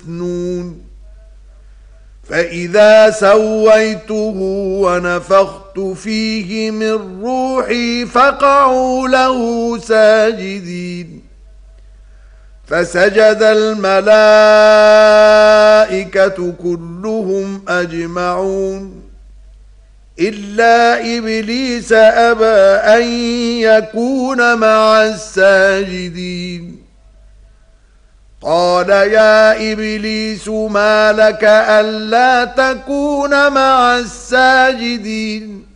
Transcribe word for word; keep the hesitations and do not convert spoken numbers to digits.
يفنون فإذا سويته ونفخت فيه من روحي فقعوا له ساجدين فسجد الملائكة كلهم أجمعون إلا إبليس أبى أن يكون مع الساجدين قال يا إبليس ما لك ألا تكون مع الساجدين